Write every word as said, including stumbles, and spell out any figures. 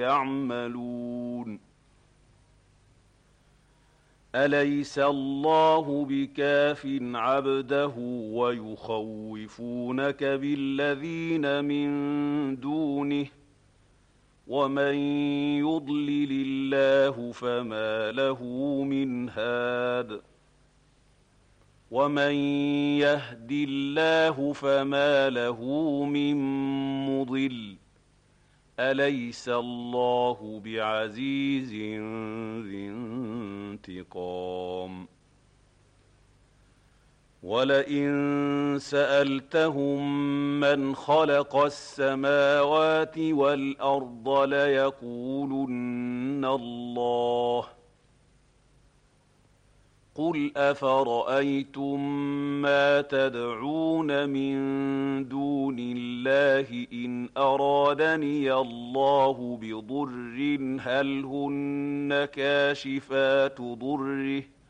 يعملون أليس الله بكاف عبده ويخوفونك بالذين من دونه ومن يضلل الله فما له من هاد ومن يهد الله فما له من مضل أليس الله بعزيز ذي انتقام ولئن سألتهم من خلق السماوات والأرض ليقولن الله قل أفرأيتم ما تدعون من دون الله إن أرادني الله بضر هل هن كاشفات ضره